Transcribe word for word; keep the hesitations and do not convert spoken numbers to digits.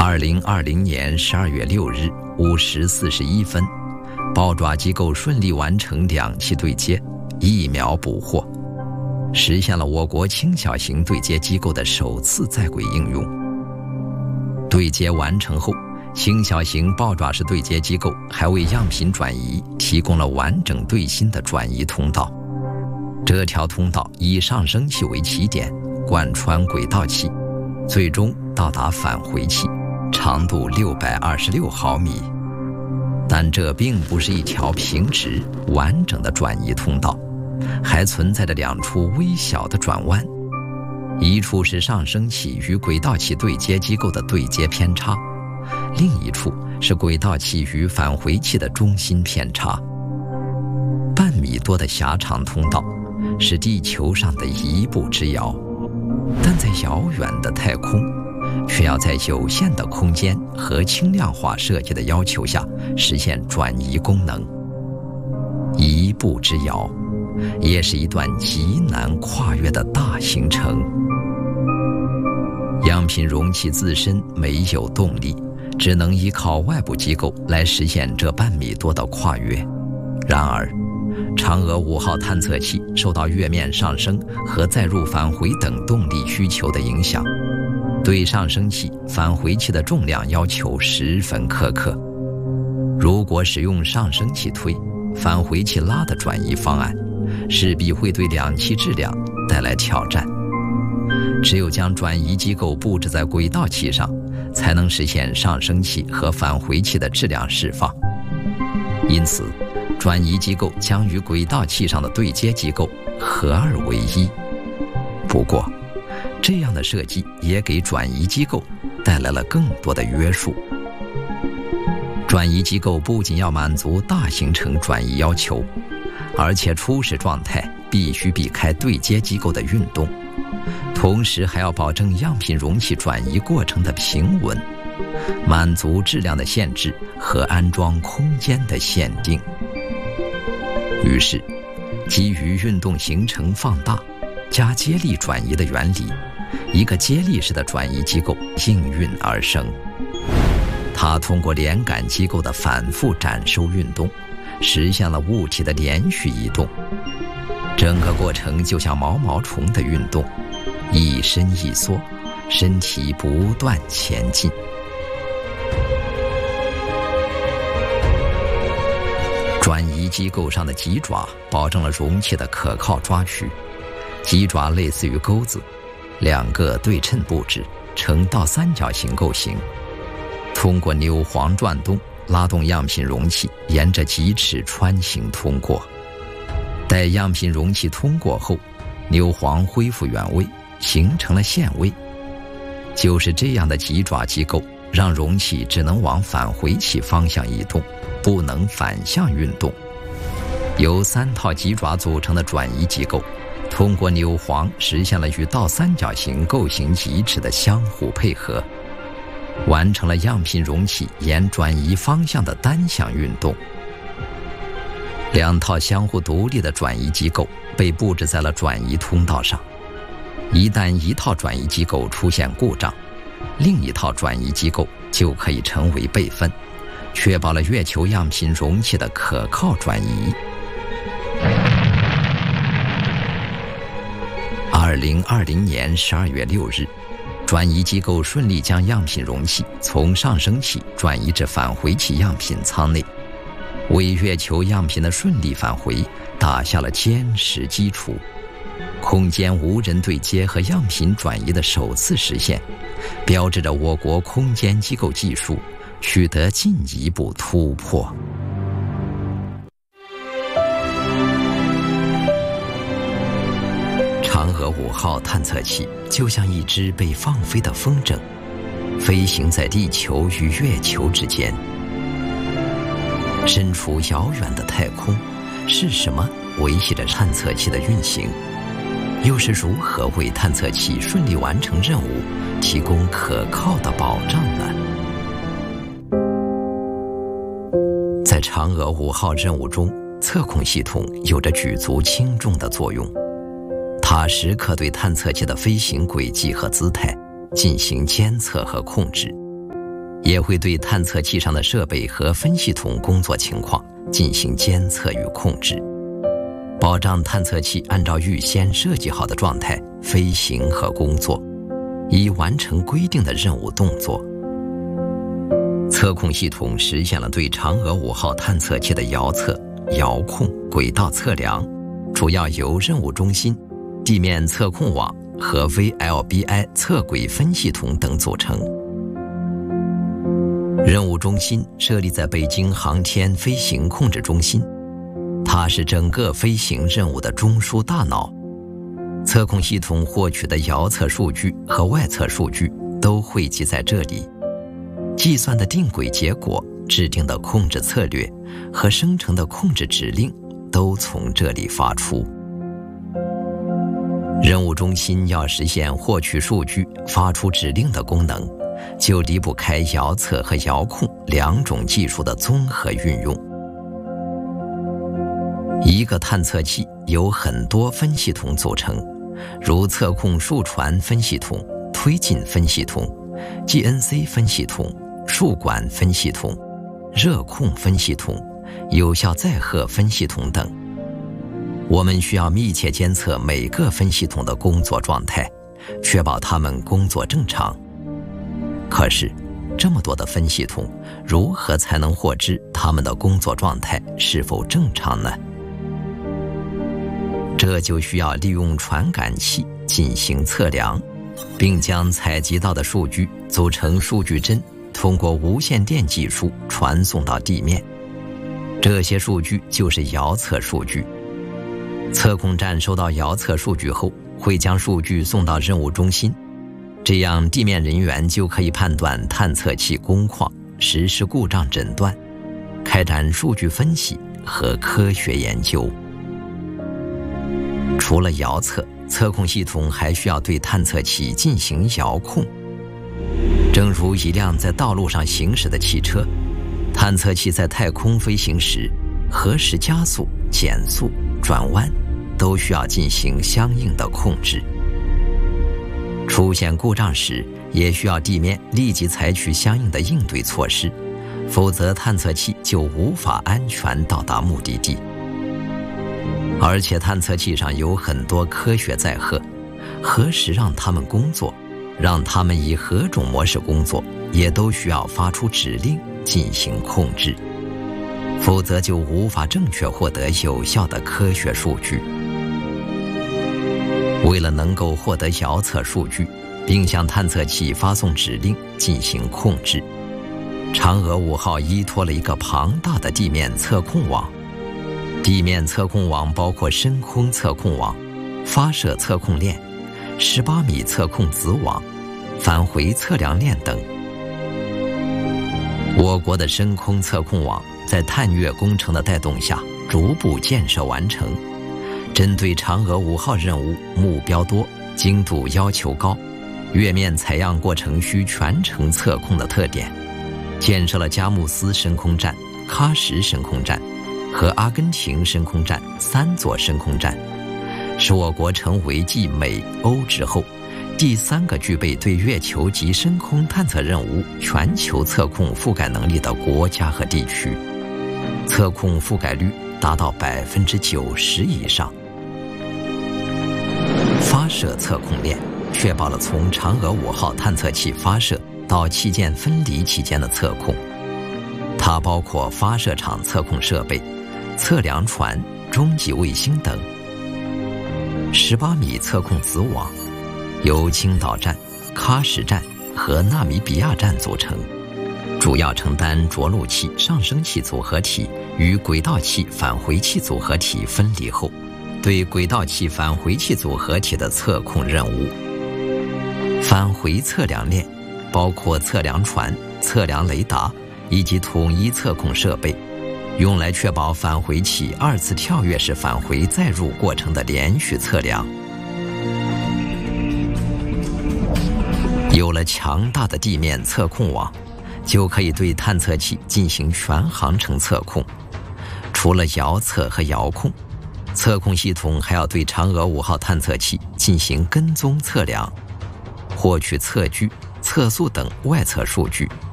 二零二零年十二月六日五时四十一分，豹爪机构顺利完成两期对接，一秒捕获，实现了我国轻小型对接机构的首次在轨应用。对接完成后，轻小型豹爪式对接机构还为样品转移提供了完整对芯的转移通道。这条通道以上升器为起点，贯穿轨道器，最终到达返回器，长度六百二十六毫米。但这并不是一条平直完整的转移通道，还存在着两处微小的转弯，一处是上升器与轨道器对接机构的对接偏差，另一处是轨道器与返回器的中心偏差。半米多的狭长通道是地球上的一步之遥，但在遥远的太空，却要在有限的空间和轻量化设计的要求下实现转移功能。一步之遥，也是一段极难跨越的大行程。样品容器自身没有动力，只能依靠外部机构来实现这半米多的跨越。然而，嫦娥五号探测器受到月面上升和载入返回等动力需求的影响，对上升器、返回器的重量要求十分苛刻。如果使用上升器推、返回器拉的转移方案，势必会对两器质量带来挑战。只有将转移机构布置在轨道器上，才能实现上升器和返回器的质量释放。因此，转移机构将与轨道器上的对接机构合二为一。不过，这样的设计也给转移机构带来了更多的约束。转移机构不仅要满足大行程转移要求，而且初始状态必须避开对接机构的运动，同时还要保证样品容器转移过程的平稳，满足质量的限制和安装空间的限定。于是，基于运动行程放大加接力转移的原理，一个接力式的转移机构应运而生。它通过连杆机构的反复展收运动，实现了物体的连续移动。整个过程就像毛毛虫的运动，一伸一缩，身体不断前进。转移机构上的棘爪保证了容器的可靠抓取。棘爪类似于钩子，两个对称布置，呈倒三角形构型。通过扭簧转动，拉动样品容器沿着棘齿穿行通过。待样品容器通过后，扭簧恢复原位，形成了限位。就是这样的棘爪机构，让容器只能往返回器方向移动，不能反向运动。由三套棘爪组成的转移机构，通过扭簧实现了与倒三角形构型棘齿的相互配合，完成了样品容器沿转移方向的单向运动。两套相互独立的转移机构被布置在了转移通道上。一旦一套转移机构出现故障，另一套转移机构就可以成为备份，确保了月球样品容器的可靠转移。二零二零年十二月六日，转移机构顺利将样品容器从上升器转移至返回器样品舱内，为月球样品的顺利返回打下了坚实基础。空间无人对接和样品转移的首次实现，标志着我国空间机构技术取得进一步突破。嫦娥五号探测器就像一只被放飞的风筝，飞行在地球与月球之间。身处遥远的太空，是什么维系着探测器的运行？又是如何为探测器顺利完成任务提供可靠的保障呢？在嫦娥五号任务中，测控系统有着举足轻重的作用。它时刻对探测器的飞行轨迹和姿态进行监测和控制， 也会对探测器上的设备和分系统工作情况进行监测与控制，保障探测器按照预先设计好的状态飞行和工作，以完成规定的任务动作。测控系统实现了对嫦娥五号探测器的遥测、遥控、轨道测量，主要由任务中心、地面测控网和 V L B I 测轨分系统等组成。任务中心设立在北京航天飞行控制中心，它是整个飞行任务的中枢大脑。测控系统获取的遥测数据和外测数据都汇集在这里，计算的定轨结果、制定的控制策略和生成的控制指令都从这里发出。任务中心要实现获取数据、发出指令的功能，就离不开遥测和遥控两种技术的综合运用。一个探测器由很多分系统组成，如测控数传分系统、推进分系统、G N C 分系统、数管分系统、热控分系统、有效载荷分系统等。我们需要密切监测每个分系统的工作状态，确保它们工作正常。可是，这么多的分系统，如何才能获知它们的工作状态是否正常呢？这就需要利用传感器进行测量，并将采集到的数据组成数据针，通过无线电技术传送到地面。这些数据就是遥测数据。测控站收到遥测数据后，会将数据送到任务中心，这样地面人员就可以判断探测器工况，实施故障诊断，开展数据分析和科学研究。除了遥测，测控系统还需要对探测器进行遥控。正如一辆在道路上行驶的汽车，探测器在太空飞行时，何时加速、减速、转弯，都需要进行相应的控制。出现故障时，也需要地面立即采取相应的应对措施，否则探测器就无法安全到达目的地。而且探测器上有很多科学载荷，何时让它们工作，让它们以何种模式工作，也都需要发出指令进行控制，否则就无法正确获得有效的科学数据。为了能够获得遥测数据，并向探测器发送指令进行控制，嫦娥五号依托了一个庞大的地面测控网。地面测控网包括深空测控网、发射测控链、十八米测控子网、返回测量链等。我国的深空测控网在探月工程的带动下逐步建设完成，针对嫦娥五号任务目标多、精度要求高、月面采样过程需全程测控的特点，建设了佳木斯深空站、喀什深空站和阿根廷深空站三座深空站，使我国成为继美、欧之后第三个具备对月球及深空探测任务全球测控覆盖能力的国家和地区，测控覆盖率达到百分之九十以上。发射测控链确保了从嫦娥五号探测器发射到器件分离期间的测控，它包括发射场测控设备、测量船、中继卫星等。十八米测控子网由青岛站、喀什站和纳米比亚站组成，主要承担着陆器上升器组合体与轨道器返回器组合体分离后，对轨道器返回器组合体的测控任务。返回测量链包括测量船、测量雷达以及统一测控设备，用来确保返回器二次跳跃式返回再入过程的连续测量。有了强大的地面测控网，就可以对探测器进行全航程测控。除了遥测和遥控，测控系统还要对嫦娥五号探测器进行跟踪测量，获取测距、测速等外测数据，